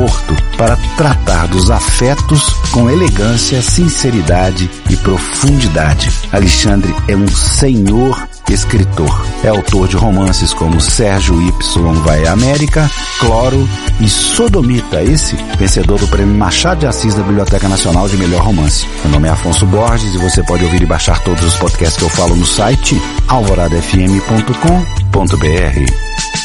conforto para tratar dos afetos com elegância, sinceridade e profundidade. Alexandre é um senhor escritor. É autor de romances como Sérgio Y Vai à América, Cloro e Sodomita, esse vencedor do Prêmio Machado de Assis da Biblioteca Nacional de Melhor Romance. Meu nome é Afonso Borges e você pode ouvir e baixar todos os podcasts que eu falo no site alvoradafm.com.br.